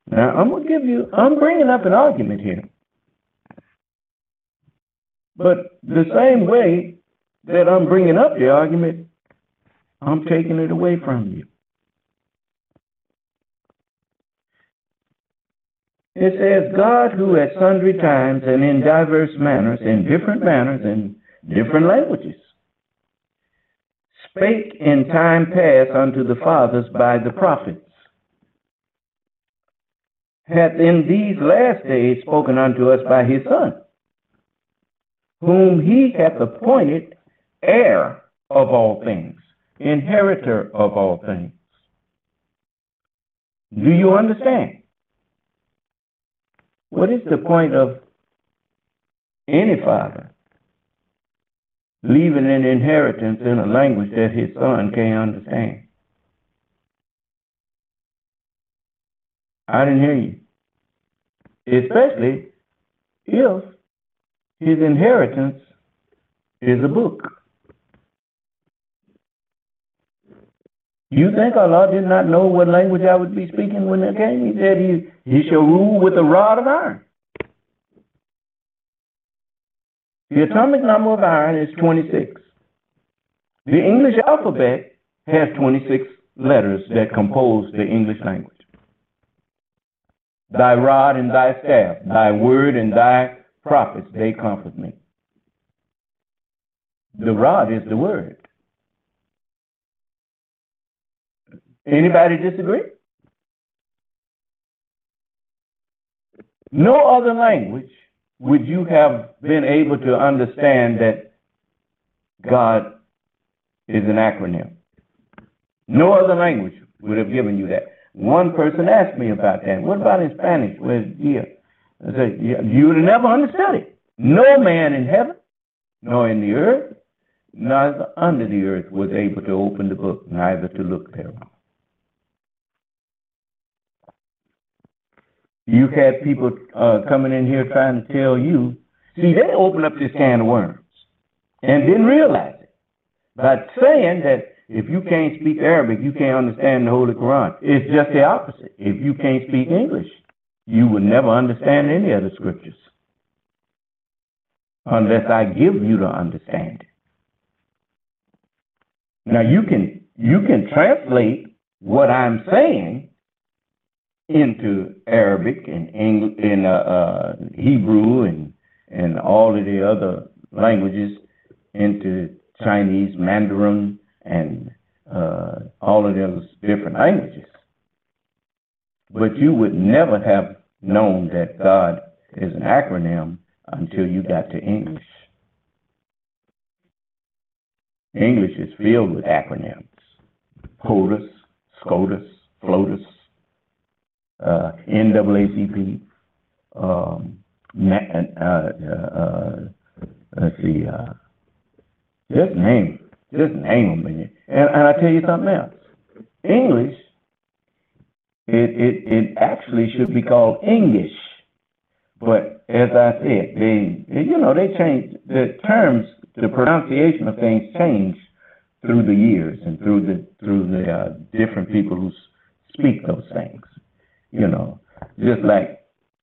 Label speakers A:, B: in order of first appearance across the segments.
A: Now, I'm bringing up an argument here. But the same way that I'm bringing up the argument, I'm taking it away from you. It says, God who at sundry times and in diverse manners, in different manners, in different languages, spake in time past unto the fathers by the prophets, hath in these last days spoken unto us by his Son, whom he hath appointed heir of all things, inheritor of all things. Do you understand? What is the point of any father leaving an inheritance in a language that his son can't understand? I didn't hear you. Especially if his inheritance is a book. You think Allah did not know what language I would be speaking when it came? He said he shall rule with a rod of iron. The atomic number of iron is 26. The English alphabet has 26 letters that compose the English language. Thy rod and thy staff, thy word and thy prophets, they comfort me. The rod is the word. Anybody disagree? No other language would you have been able to understand that God is an acronym. No other language would have given you that. One person asked me about that. What about in Spanish? Well, yeah. I said, you would have never understood it. No man in heaven, nor in the earth, neither under the earth was able to open the book, neither to look thereon. You've had people coming in here trying to tell you, see, they opened up this can of worms and didn't realize it by saying that if you can't speak Arabic, you can't understand the Holy Quran. It's just the opposite. If you can't speak English, you would never understand any of the scriptures unless I give you to understand it. Now you can translate what I'm saying into Arabic and Hebrew and all of the other languages, into Chinese, Mandarin, and all of those different languages. But you would never have known that God is an acronym until you got to English. English is filled with acronyms. POTUS, SCOTUS, FLOTUS, NAACP, let's see, just name them. And I tell you something else. English, it actually should be called English. But as I said, they change the terms, the pronunciation of things change through the years and through the different people who speak those things. Just like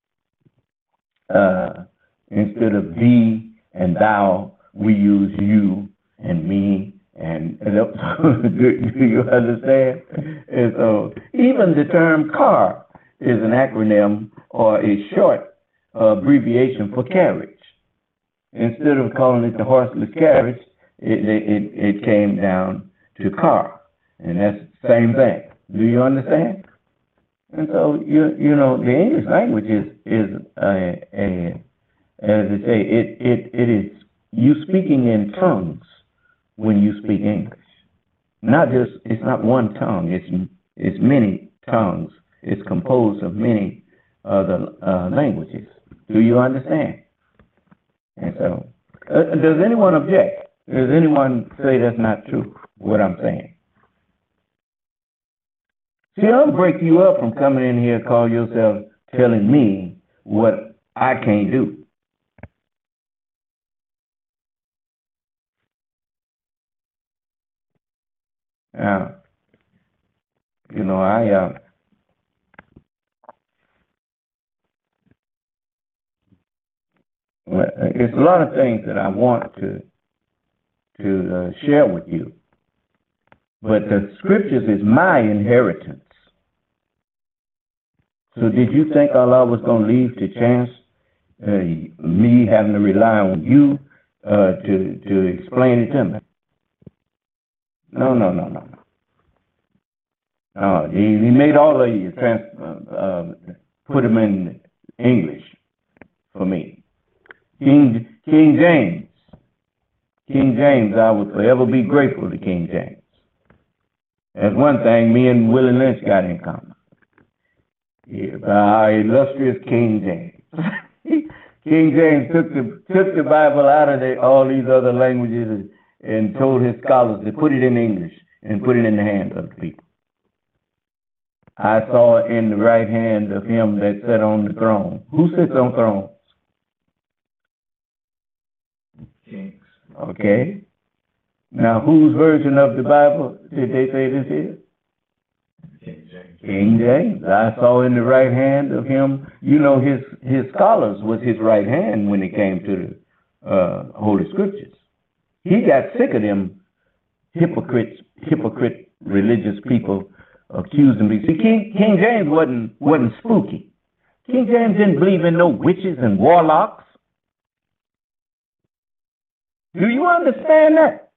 A: instead of thee and thou, we use you and me and do you understand? And so even the term car is an acronym or a short abbreviation for carriage. Instead of calling it the horseless carriage, it came down to car, and that's the same thing. Do you understand? And so the English language is as they say, it is you speaking in tongues when you speak English. It's not one tongue. It's many tongues. It's composed of many other languages. Do you understand? And so, does anyone object? Does anyone say that's not true, what I'm saying? See, I'll break you up from coming in here, call yourself telling me what I can't do. Now, Well, it's a lot of things that I want to share with you, but the scriptures is my inheritance. So did you think Allah was going to leave to chance me having to rely on you to explain it to me? No. He made all of you put them in English for me. King James. King James, I would forever be grateful to King James. That's one thing me and Willie Lynch got in common. Yeah, our illustrious King James. King James took the Bible out of all these other languages and told his scholars to put it in English and put it in the hands of the people. I saw in the right hand of him that sat on the throne. Who sits on thrones? Kings. Okay. Now, whose version of the Bible did they say this is? King James. King James. I saw in the right hand of him, his scholars was his right hand when it came to the Holy Scriptures. He got sick of them hypocrite religious people accusing me. See, King James wasn't spooky. King James didn't believe in no witches and warlocks. Do you understand that?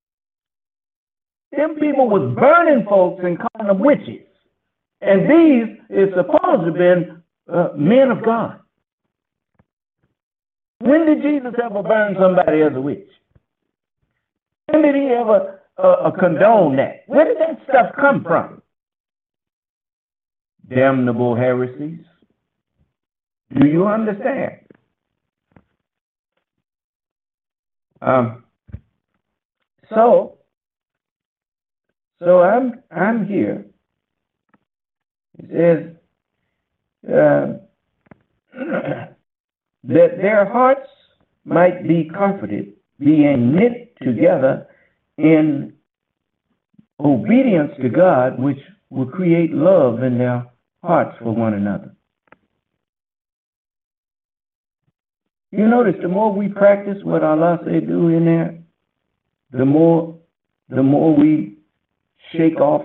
A: Them people was burning folks and calling them witches. And these is supposed to have been men of God. When did Jesus ever burn somebody as a witch? When did he ever condone that? Where did that stuff come from? Damnable heresies. Do you understand? So I'm here. It says that their hearts might be comforted, being knit together in obedience to God, which will create love in their hearts for one another. You notice the more we practice what Allah said do in there, the more we shake off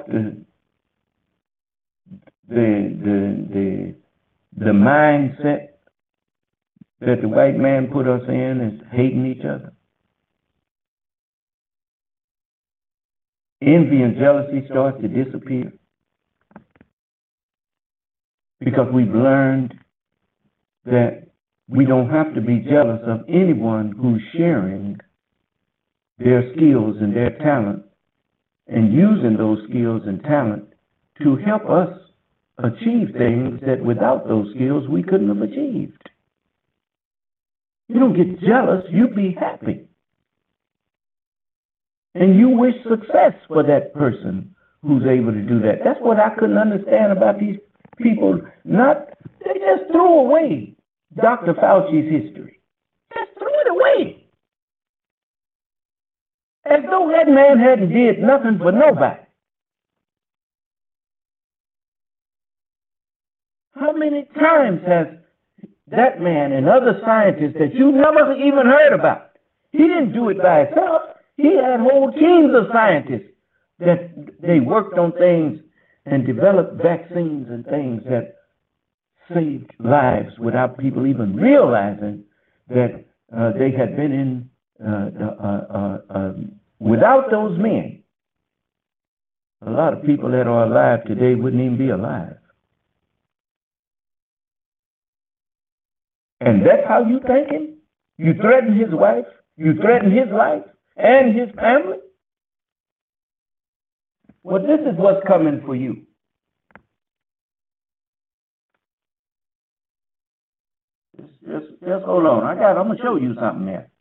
A: the mindset that the white man put us in, is hating each other. Envy and jealousy starts to disappear because we've learned that we don't have to be jealous of anyone who's sharing their skills and their talent and using those skills and talent to help us achieve things that without those skills we couldn't have achieved. You don't get jealous, you be happy. And you wish success for that person who's able to do that. That's what I couldn't understand about these people. They just threw away Dr. Fauci's history. Just threw it away. As though that man hadn't did nothing for nobody. How many times has that man and other scientists that you never even heard about, he didn't do it by himself. He had whole teams of scientists that they worked on things and developed vaccines and things that saved lives without people even realizing that they had been in, without those men, a lot of people that are alive today wouldn't even be alive. And that's how you thinking? You threaten his wife? You threaten his life and his family? Well, this is what's coming for you. Just hold on. I'm going to show you something there.